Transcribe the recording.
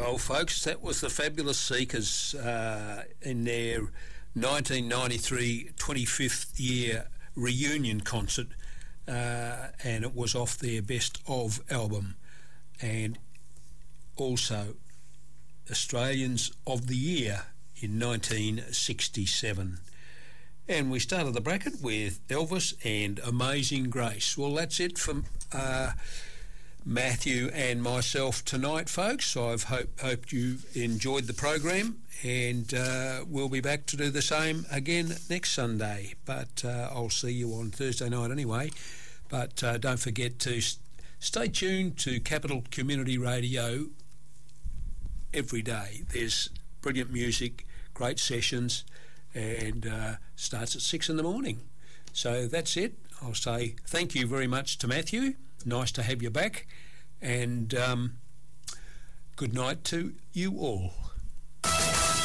Well, folks, that was the Fabulous Seekers in their 1993 25th year reunion concert, and it was off their Best Of album, and also Australians of the Year in 1967. And we started the bracket with Elvis and Amazing Grace. Well, that's it from Matthew and myself tonight, folks. I've hoped you enjoyed the program, and we'll be back to do the same again next Sunday. But I'll see you on Thursday night anyway. But don't forget to stay tuned to Capital Community Radio every day. There's brilliant music, great sessions, and starts at 6 in the morning. So that's it. I'll say thank you very much to Matthew. Nice to have you back, and good night to you all.